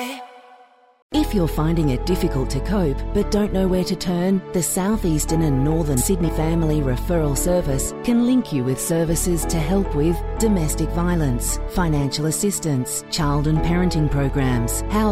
high. If you're finding it difficult to cope but don't know where to turn, the South Eastern and Northern Sydney Family Referral Service can link you with services to help with domestic violence, financial assistance, child and parenting programs, housing